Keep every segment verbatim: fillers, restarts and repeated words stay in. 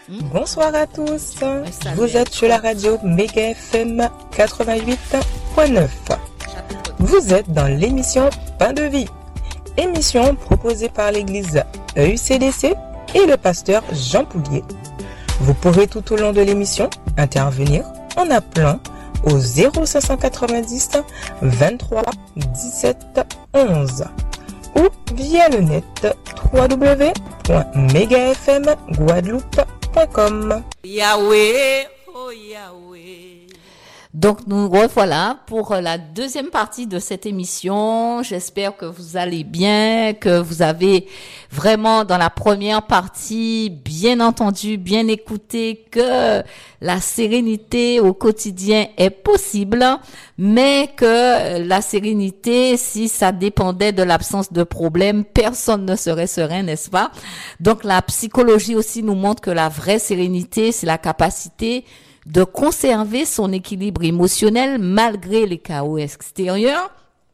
Bonsoir à tous. Vous êtes sur la radio Méga F M quatre-vingt-huit point neuf. Vous êtes dans l'émission Pain de vie. Émission proposée par l'église E U C D C et le pasteur Jean Poulier. Vous pourrez tout au long de l'émission intervenir en appelant au zéro cinq cent quatre-vingt-dix vingt-trois dix-sept onze ou via le net w w w point mega f m guadeloupe point com. Yahweh, oh Yahweh. Donc nous revoilà pour la deuxième partie de cette émission. J'espère que vous allez bien, que vous avez vraiment dans la première partie bien entendu, bien écouté que la sérénité au quotidien est possible, mais que la sérénité, si ça dépendait de l'absence de problème, personne ne serait serein, n'est-ce pas? Donc la psychologie aussi nous montre que la vraie sérénité, c'est la capacité de conserver son équilibre émotionnel malgré les chaos extérieurs.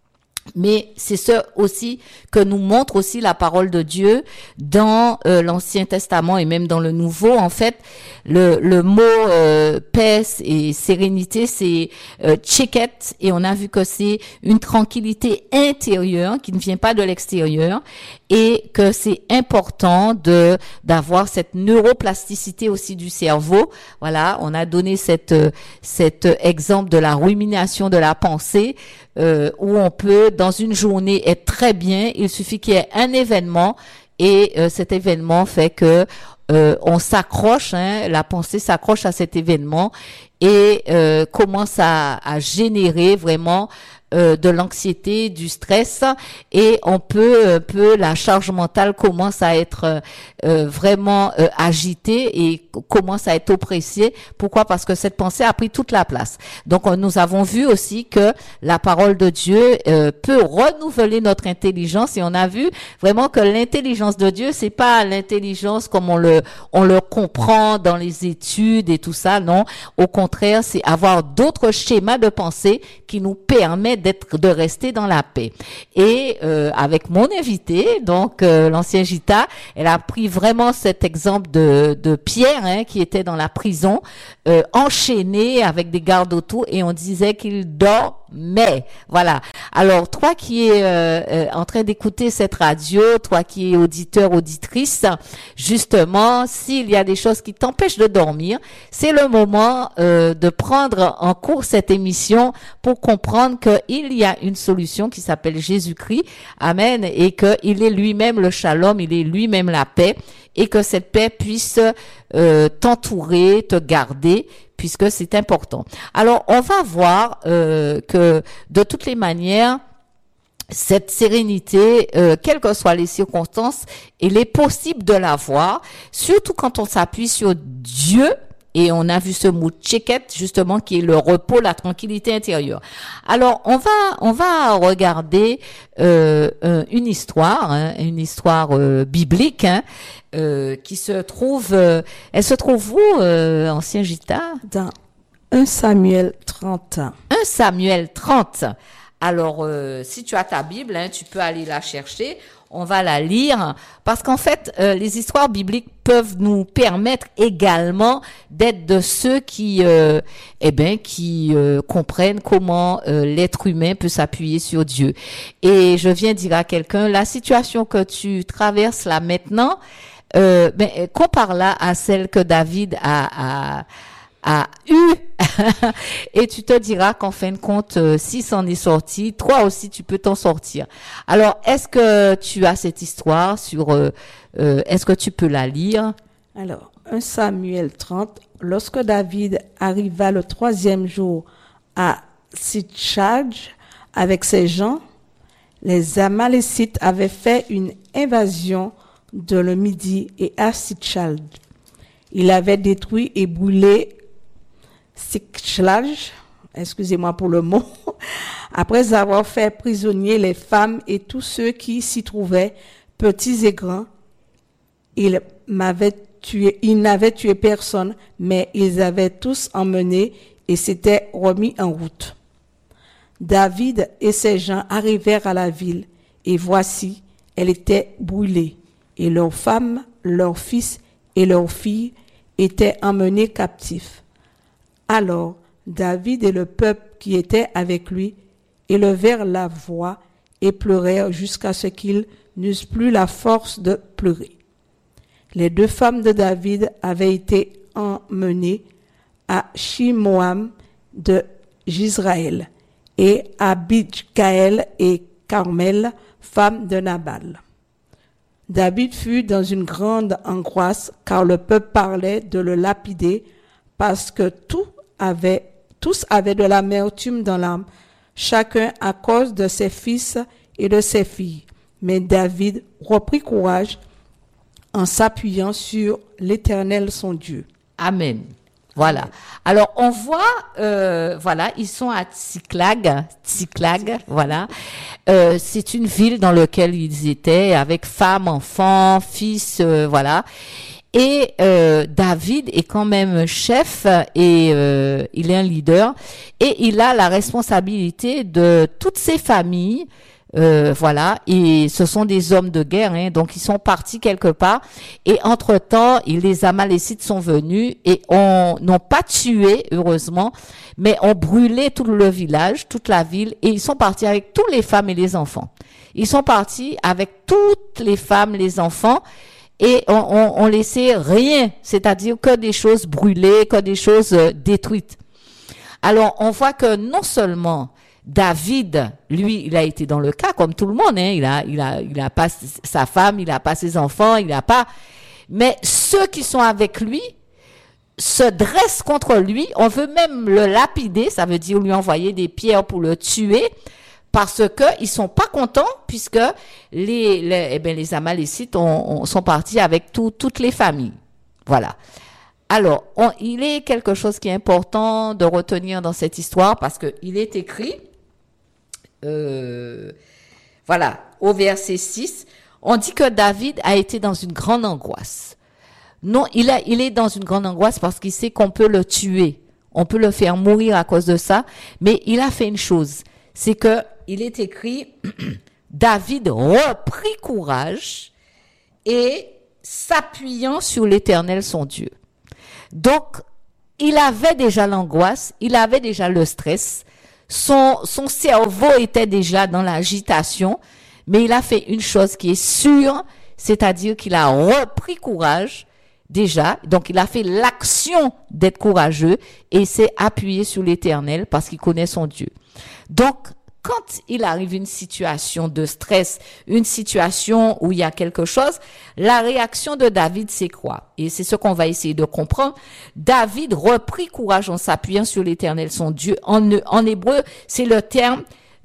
Mais c'est ce aussi que nous montre aussi la parole de Dieu dans euh, l'Ancien Testament et même dans le Nouveau. En fait, le, le mot euh, paix et sérénité, c'est euh, tcheket, et on a vu que c'est une tranquillité intérieure qui ne vient pas de l'extérieur, et que c'est important de d'avoir cette neuroplasticité aussi du cerveau. Voilà, on a donné cette cet exemple de la rumination de la pensée. Euh, où on peut, dans une journée, être très bien. Il suffit qu'il y ait un événement et euh, cet événement fait que euh, on s'accroche, hein, la pensée s'accroche à cet événement et euh, commence à, à générer vraiment euh, de l'anxiété, du stress, et on peut, un peu, la charge mentale commence à être euh, vraiment euh, agitée et commence à être oppressée. Pourquoi? Parce que cette pensée a pris toute la place. Donc on, nous avons vu aussi que la parole de Dieu euh, peut renouveler notre intelligence, et on a vu vraiment que l'intelligence de Dieu, c'est pas l'intelligence comme on le on le comprend dans les études et tout ça, non. Au contraire, c'est avoir d'autres schémas de pensée qui nous permettent d'être, de rester dans la paix. Et euh, avec mon invité, donc euh, l'ancien Gita, elle a pris vraiment cet exemple de, de Pierre, hein, qui était dans la prison, euh, enchaîné avec des gardes autour, et on disait qu'il dormait. Voilà. Alors toi qui es euh, euh, en train d'écouter cette radio, toi qui es auditeur, auditrice, justement, s'il y a des choses qui t'empêchent de dormir, c'est le moment euh, de prendre en cours cette émission pour comprendre qu'il y a une solution qui s'appelle Jésus-Christ. Amen. Et qu'il est lui-même le shalom, il est lui-même la paix, et que cette paix puisse euh, t'entourer, te garder, puisque c'est important. Alors, on va voir euh, que de toutes les manières, cette sérénité, euh, quelles que soient les circonstances, il est possible de l'avoir, surtout quand on s'appuie sur Dieu. Et on a vu ce mot tcheket, justement, qui est le repos, la tranquillité intérieure. Alors, on va, on va regarder euh, une histoire, hein, une histoire euh, biblique, hein, euh, qui se trouve, euh, elle se trouve où, euh, ancien Gita? Dans un Samuel trente. un Samuel trente. Alors, euh, si tu as ta Bible, hein, tu peux aller la chercher. On va la lire, parce qu'en fait, euh, les histoires bibliques peuvent nous permettre également d'être de ceux qui, euh, eh ben, qui euh, comprennent comment euh, l'être humain peut s'appuyer sur Dieu. Et je viens dire à quelqu'un, la situation que tu traverses là maintenant, euh, ben, compare-la à celle que David a, a a eu et tu te diras qu'en fin de compte, euh, si c'en est sorti, toi aussi tu peux t'en sortir. Alors, est-ce que tu as cette histoire sur, euh, euh, est-ce que tu peux la lire? Alors, un Samuel trente, lorsque David arriva le troisième jour à Sitchaj avec ses gens, les Amalécites avaient fait une invasion de le Midi et à Sitchaj. Il avait détruit et brûlé Sichlaj, excusez-moi pour le mot, après avoir fait prisonnier les femmes et tous ceux qui s'y trouvaient, petits et grands. Ils m'avaient tué, ils n'avaient tué personne, mais ils avaient tous emmené et s'étaient remis en route. David et ses gens arrivèrent à la ville, et voici, elle était brûlée, et leurs femmes, leurs fils et leurs filles étaient emmenés captifs. Alors David et le peuple qui était avec lui élevèrent la voix et pleurèrent jusqu'à ce qu'ils n'eussent plus la force de pleurer. Les deux femmes de David avaient été emmenées à Shimoam de Jizraël et à Abigaël et Carmel, femme de Nabal. David fut dans une grande angoisse car le peuple parlait de le lapider parce que tout avait, tous avaient de l'amertume dans l'âme, chacun à cause de ses fils et de ses filles. Mais David reprit courage en s'appuyant sur l'Éternel son Dieu. Amen. Voilà. Alors on voit, euh, voilà, ils sont à Tsiklag, Tsiklag, voilà. Euh, c'est une ville dans laquelle ils étaient avec femmes, enfants, fils, euh, voilà. Et euh, David est quand même chef et euh, il est un leader et il a la responsabilité de toutes ces familles. Euh, voilà, et ce sont des hommes de guerre, hein, donc ils sont partis quelque part. Et entre-temps, les Amalécites sont venus et on n'ont pas tué, heureusement, mais ont brûlé tout le village, toute la ville, et ils sont partis avec toutes les femmes et les enfants. Ils sont partis avec toutes les femmes, les enfants, et on, on, on laissait rien, c'est-à-dire que des choses brûlées, que des choses euh, détruites. Alors, on voit que non seulement David, lui, il a été dans le cas comme tout le monde, hein. Il a, il a, il a pas sa femme, il a pas ses enfants, il a pas. Mais ceux qui sont avec lui se dressent contre lui. On veut même le lapider, ça veut dire lui envoyer des pierres pour le tuer, parce que ils sont pas contents puisque les, les eh ben les Amalécites ont, ont, sont partis avec tout, toutes les familles. Voilà. Alors, on, il est quelque chose qui est important de retenir dans cette histoire parce que il est écrit. Euh, voilà, au verset six, on dit que David a été dans une grande angoisse. Non, il, a, il est dans une grande angoisse parce qu'il sait qu'on peut le tuer, on peut le faire mourir à cause de ça, mais il a fait une chose, c'est que il est écrit, David reprit courage et s'appuyant sur l'Éternel son Dieu. Donc, il avait déjà l'angoisse, il avait déjà le stress, Son, son cerveau était déjà dans l'agitation, mais il a fait une chose qui est sûre, c'est-à-dire qu'il a repris courage déjà, donc il a fait l'action d'être courageux et s'est appuyé sur l'Éternel parce qu'il connaît son Dieu. Donc, quand il arrive une situation de stress, une situation où il y a quelque chose, la réaction de David, c'est quoi? Et c'est ce qu'on va essayer de comprendre. David reprit courage en s'appuyant sur l'Éternel, son Dieu. En, en hébreu, c'est le terme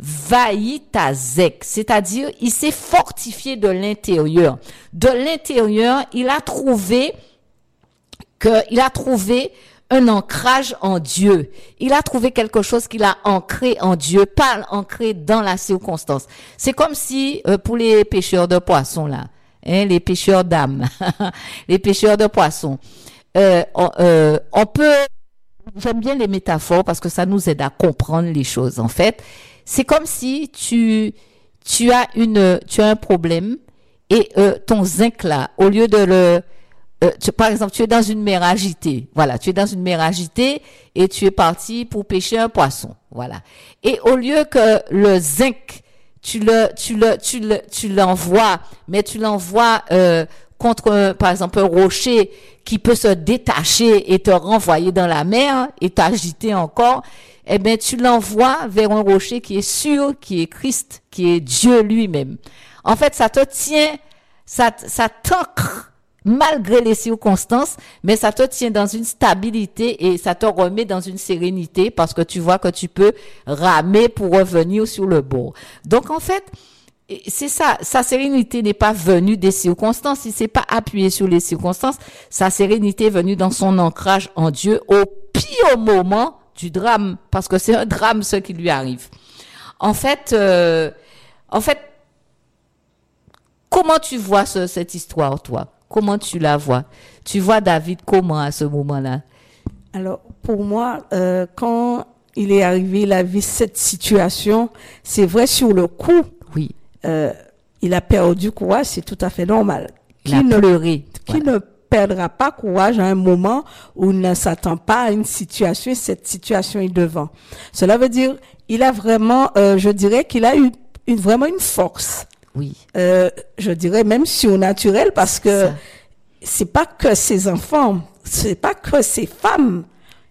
vaïtazek, c'est-à-dire il s'est fortifié de l'intérieur. De l'intérieur, il a trouvé que, il a trouvé un ancrage en Dieu. Il a trouvé quelque chose qu'il a ancré en Dieu, pas ancré dans la circonstance. C'est comme si, euh, pour les pêcheurs de poissons, là, hein, les pêcheurs d'âmes, les pêcheurs de poissons, euh, on, euh, on peut, j'aime bien les métaphores parce que ça nous aide à comprendre les choses, en fait. C'est comme si tu, tu as une, tu as un problème et, euh, ton zinc là, au lieu de le, Euh, tu, par exemple, tu es dans une mer agitée. Voilà, tu es dans une mer agitée et tu es parti pour pêcher un poisson. Voilà. Et au lieu que le zinc, tu le, tu le, tu le, tu l'envoies, mais tu l'envoies euh, contre, un, par exemple, un rocher qui peut se détacher et te renvoyer dans la mer et t'agiter encore. Eh bien, tu l'envoies vers un rocher qui est sûr, qui est Christ, qui est Dieu lui-même. En fait, ça te tient, ça, ça t'ancre malgré les circonstances, mais ça te tient dans une stabilité et ça te remet dans une sérénité parce que tu vois que tu peux ramer pour revenir sur le bord. Donc, en fait, c'est ça, sa sérénité n'est pas venue des circonstances, il s'est pas appuyé sur les circonstances, sa sérénité est venue dans son ancrage en Dieu au pire moment du drame, parce que c'est un drame ce qui lui arrive. En fait, euh, en fait, comment tu vois ce, cette histoire, toi? Comment tu la vois? Tu vois David comment à ce moment-là? Alors, pour moi, euh, quand il est arrivé, il a vu cette situation, c'est vrai, sur le coup, oui, euh, il a perdu courage, c'est tout à fait normal. Il a ne, pleuré. Qui voilà. ne perdra pas courage à un moment où il ne s'attend pas à une situation et cette situation est devant. Cela veut dire, il a vraiment, euh, je dirais qu'il a eu une, vraiment une force. Oui. Euh, je dirais même surnaturelle parce que ça. C'est pas que ses enfants, c'est pas que ses femmes,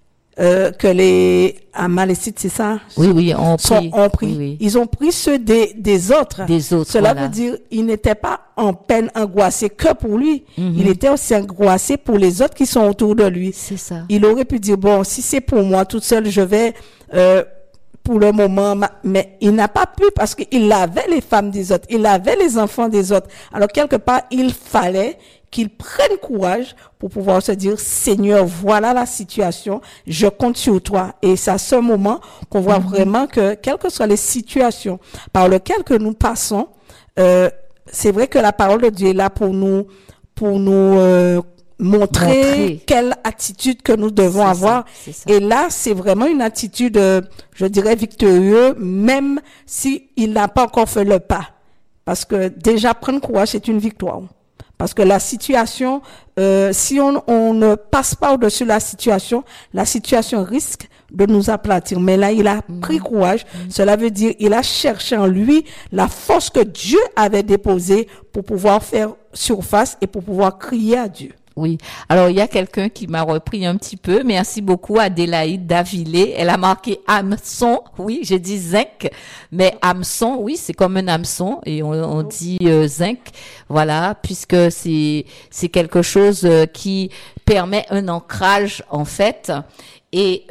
euh, que les Amalécites, c'est ça? Oui, oui, ont pris. Ont pris. Oui, oui. Ils ont pris ceux des, des autres. Des autres, Cela voilà. veut dire, il n'était pas en peine angoissé que pour lui. Mm-hmm. Il était aussi angoissé pour les autres qui sont autour de lui. C'est ça. Il aurait pu dire, bon, si c'est pour moi toute seule, je vais, euh, pour le moment, mais il n'a pas pu parce qu'il avait les femmes des autres, il avait les enfants des autres. Alors, quelque part, il fallait qu'il prenne courage pour pouvoir se dire, Seigneur, voilà la situation, je compte sur toi. Et c'est à ce moment qu'on voit mm-hmm. vraiment que, quelles que soient les situations par lesquelles que nous passons, euh, c'est vrai que la parole de Dieu est là pour nous, pour nous, euh, Montrer, montrer quelle attitude que nous devons c'est avoir. Ça, ça. Et là, c'est vraiment une attitude, euh, je dirais, victorieuse, même si il n'a pas encore fait le pas. Parce que déjà, prendre courage, c'est une victoire. Parce que la situation, euh, si on, on ne passe pas au-dessus de la situation, la situation risque de nous aplatir. Mais là, il a mmh. pris courage. Mmh. Cela veut dire, il a cherché en lui la force que Dieu avait déposée pour pouvoir faire surface et pour pouvoir crier à Dieu. Oui. Alors, il y a quelqu'un qui m'a repris un petit peu. Merci beaucoup, Adélaïde Davillé. Elle a marqué hameçon. Oui, j'ai dit zinc. Mais hameçon, oui, c'est comme un hameçon. Et on, on dit euh, zinc. Voilà. Puisque c'est, c'est quelque chose euh, qui permet un ancrage, en fait. Et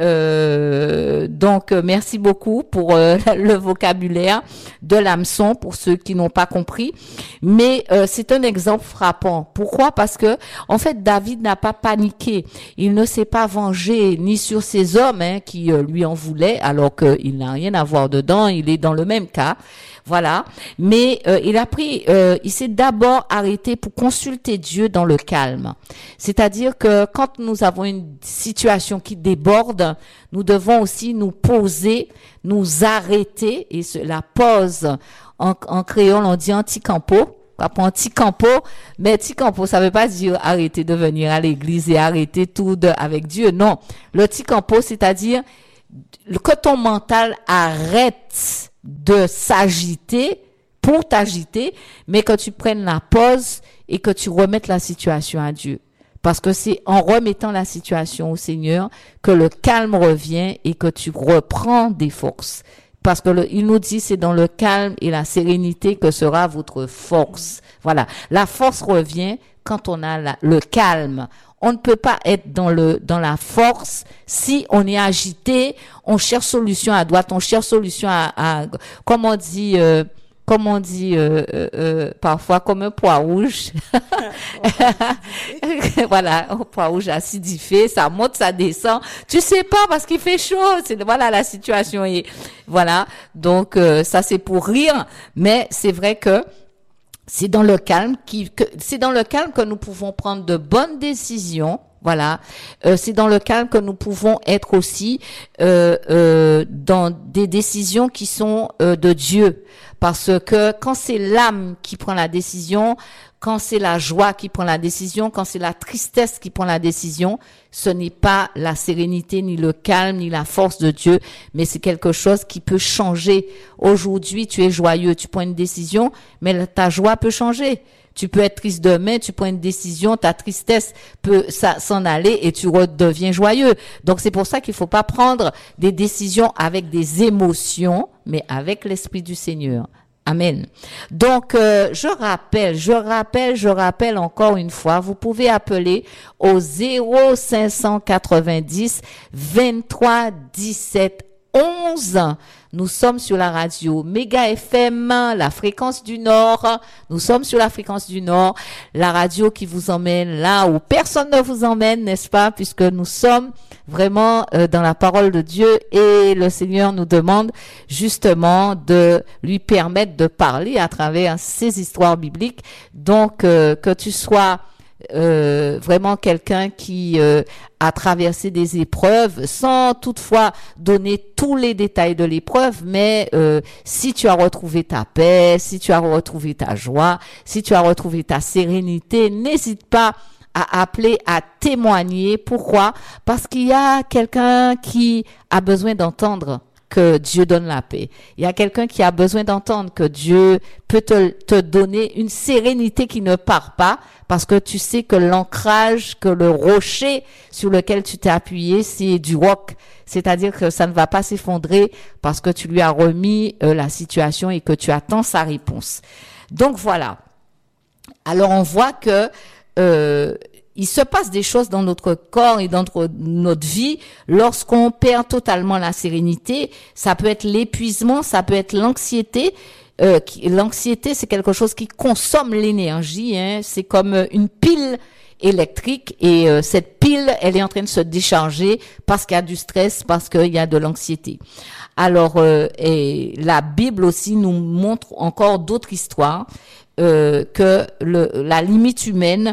euh, donc, merci beaucoup pour euh, le vocabulaire de l'hameçon pour ceux qui n'ont pas compris. Mais euh, c'est un exemple frappant. Pourquoi? Parce que, en fait, David n'a pas paniqué. Il ne s'est pas vengé ni sur ses hommes hein, qui euh, lui en voulaient, alors qu'il n'a rien à voir dedans. Il est dans le même cas. Voilà. Mais euh, il a pris, euh, il s'est d'abord arrêté pour consulter Dieu dans le calme. C'est-à-dire que quand nous avons une situation qui déborde, nous devons aussi nous poser, nous arrêter. Et la pause, en, en créole, on dit anti-campo. Pas pour anti-campo, mais anti-campo, ça veut pas dire arrêter de venir à l'église et arrêter tout de, avec Dieu. Non. Le anti-campo, c'est-à-dire que ton mental arrête de s'agiter pour t'agiter, mais que tu prennes la pause et que tu remettes la situation à Dieu. Parce que c'est en remettant la situation au Seigneur que le calme revient et que tu reprends des forces. Parce que le, il nous dit c'est dans le calme et la sérénité que sera votre force. Voilà. La force revient quand on a la, le calme. On ne peut pas être dans le dans la force si on est agité, on cherche solution à droite, on cherche solution à, à comme on dit euh, comme on dit euh, euh, parfois comme un pois rouge. Voilà, un pois rouge acidifié, ça monte, ça descend. Tu sais pas parce qu'il fait chaud, c'est voilà la situation est voilà. Donc euh, ça c'est pour rire, mais c'est vrai que c'est dans le calme qui, que, c'est dans le calme que nous pouvons prendre de bonnes décisions. Voilà, euh, c'est dans le calme que nous pouvons être aussi euh, euh, dans des décisions qui sont euh, de Dieu. Parce que quand c'est l'âme qui prend la décision, quand c'est la joie qui prend la décision, quand c'est la tristesse qui prend la décision, ce n'est pas la sérénité, ni le calme, ni la force de Dieu, mais c'est quelque chose qui peut changer. Aujourd'hui, tu es joyeux, tu prends une décision, mais ta joie peut changer. Tu peux être triste demain, tu prends une décision, ta tristesse peut ça, s'en aller et tu redeviens joyeux. Donc c'est pour ça qu'il faut pas prendre des décisions avec des émotions, mais avec l'Esprit du Seigneur. Amen. Donc, euh, je rappelle, je rappelle, je rappelle encore une fois, vous pouvez appeler au zéro cinq cent quatre-vingt-dix vingt-trois dix-sept onze. Nous sommes sur la radio Méga F M, la fréquence du Nord. Nous sommes sur la fréquence du Nord, la radio qui vous emmène là où personne ne vous emmène, n'est-ce pas? Puisque nous sommes vraiment euh, dans la parole de Dieu et le Seigneur nous demande justement de lui permettre de parler à travers ces histoires bibliques. Donc, euh, que tu sois Euh, vraiment quelqu'un qui euh, a traversé des épreuves sans toutefois donner tous les détails de l'épreuve, mais euh, si tu as retrouvé ta paix, si tu as retrouvé ta joie, si tu as retrouvé ta sérénité, n'hésite pas à appeler à témoigner. Pourquoi? Parce qu'il y a quelqu'un qui a besoin d'entendre que Dieu donne la paix. Il y a quelqu'un qui a besoin d'entendre que Dieu peut te, te donner une sérénité qui ne part pas, parce que tu sais que l'ancrage, que le rocher sur lequel tu t'es appuyé, c'est du roc. C'est-à-dire que ça ne va pas s'effondrer parce que tu lui as remis euh, la situation et que tu attends sa réponse. Donc voilà. Alors on voit que euh, il se passe des choses dans notre corps et dans notre, notre vie lorsqu'on perd totalement la sérénité. Ça peut être l'épuisement, ça peut être l'anxiété. Euh, qui, l'anxiété, c'est quelque chose qui consomme l'énergie. Hein. C'est comme une pile électrique et euh, cette pile, elle est en train de se décharger parce qu'il y a du stress, parce qu'il y a de l'anxiété. Alors, euh, et la Bible aussi nous montre encore d'autres histoires euh, que le, la limite humaine.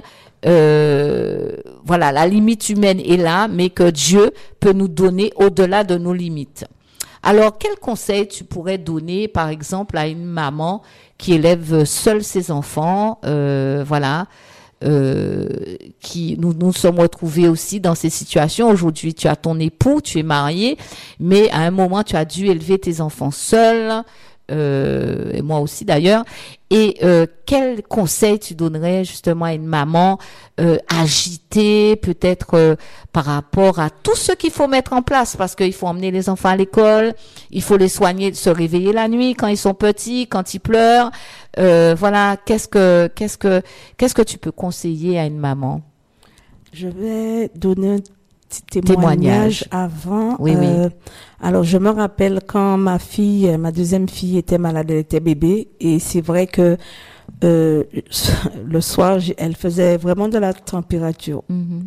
Euh, voilà, la limite humaine est là, mais que Dieu peut nous donner au-delà de nos limites. Alors, quel conseil tu pourrais donner, par exemple, à une maman qui élève seule ses enfants, euh, voilà, euh, qui nous nous sommes retrouvés aussi dans ces situations. Aujourd'hui, tu as ton époux, tu es marié, mais à un moment, tu as dû élever tes enfants seuls. Euh, et moi aussi d'ailleurs. Et euh, quel conseil tu donnerais justement à une maman euh, agitée, peut-être euh, par rapport à tout ce qu'il faut mettre en place, parce qu'il faut emmener les enfants à l'école, il faut les soigner, se réveiller la nuit quand ils sont petits, quand ils pleurent. Euh, voilà, qu'est-ce que qu'est-ce que qu'est-ce que tu peux conseiller à une maman? Je vais donner un petit témoignage, témoignage. avant. Oui, euh, oui. Alors, je me rappelle quand ma fille, ma deuxième fille était malade, elle était bébé, et c'est vrai que euh, le soir, elle faisait vraiment de la température. Mm-hmm.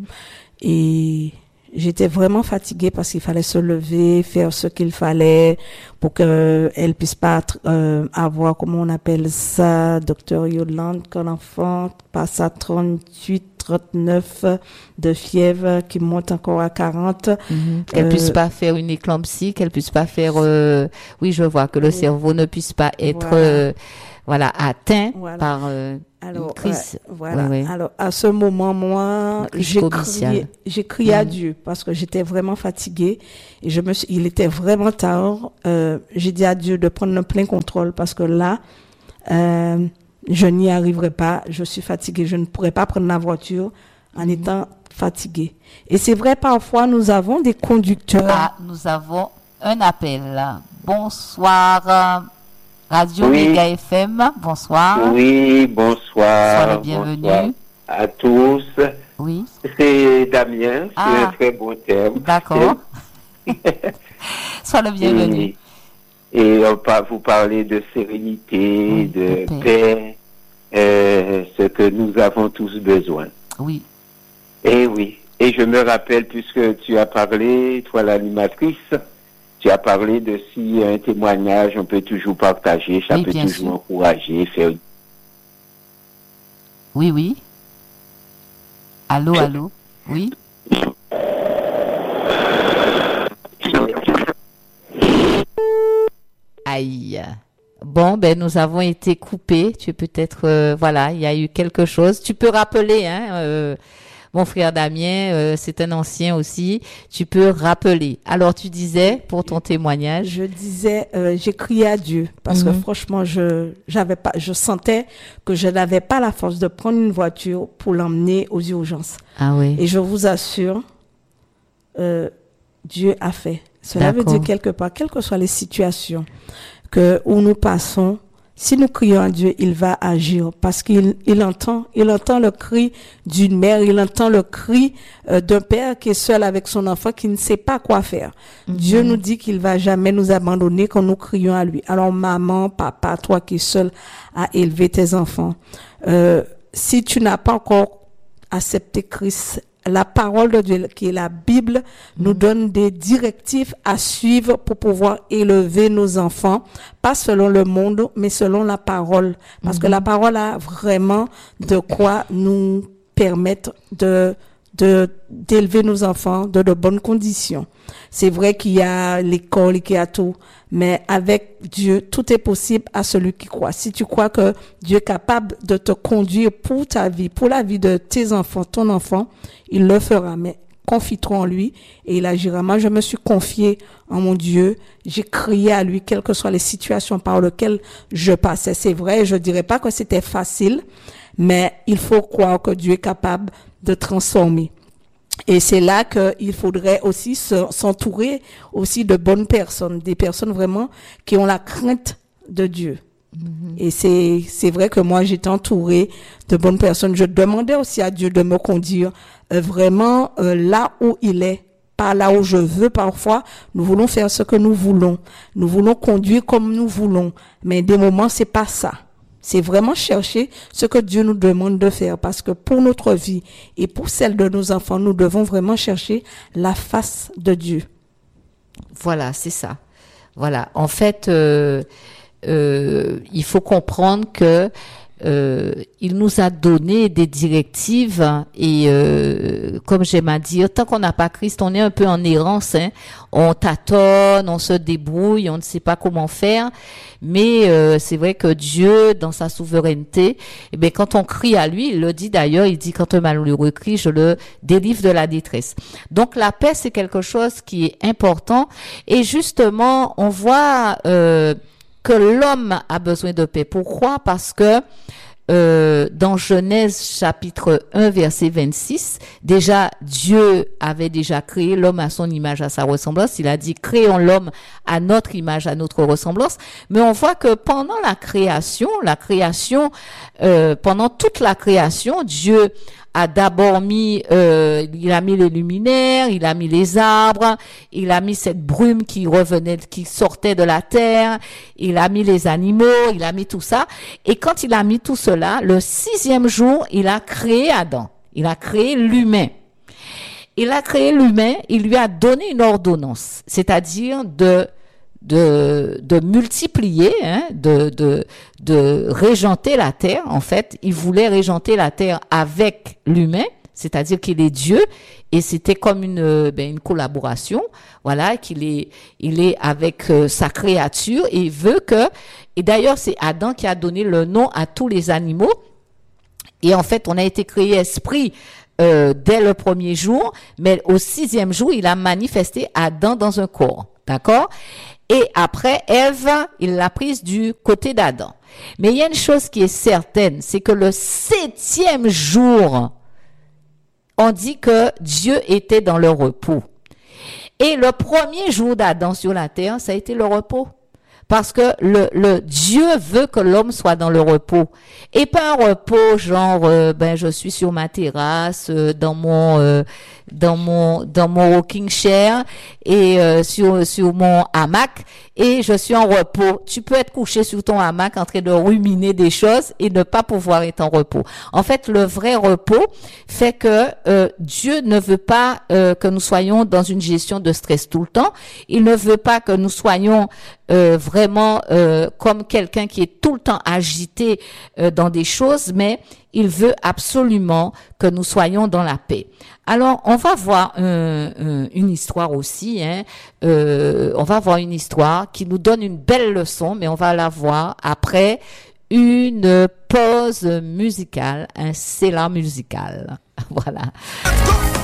Et j'étais vraiment fatiguée parce qu'il fallait se lever, faire ce qu'il fallait pour que elle puisse pas euh, avoir, comment on appelle ça, docteur Yolande, quand l'enfant passe à trente-huit, trente-neuf de fièvre qui monte encore à quarante. Mm-hmm. Qu'elle euh, puisse pas faire une éclampsie, qu'elle puisse pas faire, euh, oui, je vois que le oui. cerveau ne puisse pas être, voilà, euh, voilà atteint voilà. par euh, Alors, une crise. Euh, voilà. Oui, oui. Alors, à ce moment, moi, j'ai crié, j'ai crié mm. à Dieu parce que j'étais vraiment fatiguée et je me suis, il était vraiment tard. Euh, j'ai dit à Dieu de prendre le plein contrôle parce que là, euh, je n'y arriverai pas. Je suis fatiguée. Je ne pourrais pas prendre la voiture en mm. étant fatiguée. Et c'est vrai, parfois, nous avons des conducteurs. Ah, nous avons un appel. Bonsoir. Radio oui. Méga F M, bonsoir. Oui, bonsoir. Sois le bienvenu. Bonsoir à tous. Oui. C'est Damien, c'est ah. un très beau terme. D'accord. Sois le bienvenu. Et, et on, vous parlez de sérénité, oui, de, de paix, paix euh, ce que nous avons tous besoin. Oui. Et oui. Et je me rappelle, puisque tu as parlé, toi l'animatrice, tu as parlé de si un témoignage, on peut toujours partager, ça oui, peut toujours sûr. encourager, faire. Oui, oui. Allô, allô. Oui. Aïe. Bon, ben nous avons été coupés. Tu es peut-être, euh, voilà, il y a eu quelque chose. Tu peux rappeler, hein. Euh, Mon frère Damien, euh, c'est un ancien aussi. Tu peux rappeler. Alors, tu disais pour ton témoignage. Je disais, euh, j'ai crié à Dieu parce mm-hmm. que franchement, je j'avais pas, je sentais que je n'avais pas la force de prendre une voiture pour l'emmener aux urgences. Ah oui. Et je vous assure, euh, Dieu a fait. Cela D'accord. veut dire quelque part, quelles que soient les situations que où nous passons. Si nous crions à Dieu, il va agir parce qu'il il entend, il entend le cri d'une mère, il entend le cri euh, d'un père qui est seul avec son enfant, qui ne sait pas quoi faire. Mm-hmm. Dieu nous dit qu'il va jamais nous abandonner quand nous crions à lui. Alors maman, papa, toi qui es seul à élever tes enfants, euh, si tu n'as pas encore accepté Christ, la parole de Dieu, qui est la Bible, mmh. nous donne des directives à suivre pour pouvoir élever nos enfants, pas selon le monde, mais selon la parole. Parce mmh. que la parole a vraiment de quoi nous permettre de de d'élever nos enfants dans de bonnes conditions. C'est vrai qu'il y a l'école et qu'il y a tout, mais avec Dieu, tout est possible à celui qui croit. Si tu crois que Dieu est capable de te conduire pour ta vie, pour la vie de tes enfants, ton enfant, il le fera. Mais confie-toi en lui et il agira. Moi, je me suis confiée en mon Dieu. J'ai crié à lui, quelles que soient les situations par lesquelles je passais. C'est vrai, je dirais pas que c'était facile, mais il faut croire que Dieu est capable de transformer. Et c'est là qu'il faudrait aussi s'entourer aussi de bonnes personnes, des personnes vraiment qui ont la crainte de Dieu. Mm-hmm. Et c'est, c'est vrai que moi, j'étais entourée de bonnes personnes. Je demandais aussi à Dieu de me conduire euh, vraiment euh, là où il est, pas là où je veux. Parfois, nous voulons faire ce que nous voulons. Nous voulons conduire comme nous voulons. Mais des moments, c'est pas ça. C'est vraiment chercher ce que Dieu nous demande de faire, parce que pour notre vie et pour celle de nos enfants, nous devons vraiment chercher la face de Dieu. Voilà, c'est ça. Voilà. En fait, euh, euh, il faut comprendre que euh, il nous a donné des directives et euh, comme j'aime à dire, tant qu'on n'a pas Christ, on est un peu en errance, hein. On tâtonne, on se débrouille, on ne sait pas comment faire. Mais euh, c'est vrai que Dieu, dans sa souveraineté, eh bien, quand on crie à lui, il le dit d'ailleurs, il dit quand un malheureux crie, je le délivre de la détresse. Donc la paix, c'est quelque chose qui est important. Et justement, on voit euh, que l'homme a besoin de paix. Pourquoi? Parce que Euh, dans Genèse chapitre un verset vingt-six, déjà Dieu avait déjà créé l'homme à son image, à sa ressemblance. Il a dit créons l'homme à notre image, à notre ressemblance. Mais on voit que pendant la création, la création, euh, pendant toute la création, Dieu a d'abord mis, euh, il a mis les luminaires, il a mis les arbres, il a mis cette brume qui revenait, qui sortait de la terre, il a mis les animaux, il a mis tout ça. Et quand il a mis tout cela, le sixième jour, il a créé Adam. Il a créé l'humain. Il a créé l'humain, il lui a donné une ordonnance, c'est-à-dire de de de multiplier, hein, de de de régenter la terre. En fait, il voulait régenter la terre avec l'humain, c'est-à-dire qu'il est Dieu, et c'était comme une ben une collaboration, voilà, qu'il est il est avec euh, sa créature et il veut que, et d'ailleurs c'est Adam qui a donné le nom à tous les animaux. Et en fait, on a été créé esprit euh, dès le premier jour, mais au sixième jour, il a manifesté Adam dans un corps, d'accord? Et après, Ève, il l'a prise du côté d'Adam. Mais il y a une chose qui est certaine, c'est que le septième jour, on dit que Dieu était dans le repos. Et le premier jour d'Adam sur la terre, ça a été le repos. Parce que le, le Dieu veut que l'homme soit dans le repos. Et pas un repos genre, euh, ben je suis sur ma terrasse, euh, dans mon... Euh, dans mon dans mon rocking chair et euh, sur sur mon hamac et je suis en repos. Tu peux être couché sur ton hamac en train de ruminer des choses et ne pas pouvoir être en repos. En fait, le vrai repos fait que euh, Dieu ne veut pas euh, que nous soyons dans une gestion de stress tout le temps. Il ne veut pas que nous soyons euh, vraiment euh, comme quelqu'un qui est tout le temps agité euh, dans des choses, mais il veut absolument que nous soyons dans la paix. Alors, on va voir un, un, une histoire aussi. Hein. Euh, on va voir une histoire qui nous donne une belle leçon, mais on va la voir après une pause musicale, un célan musical. Voilà.